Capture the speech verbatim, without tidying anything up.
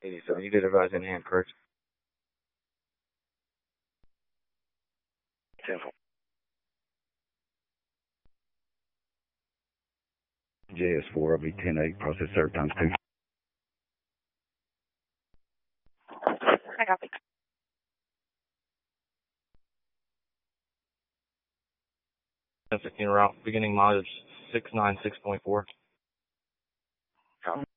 eighty-seven, you did advise in hand, correct? ten four. J S four, I'll be ten eight, process serve times two. I copy. ten fifteen route, beginning mileage six nine six point four. Copy.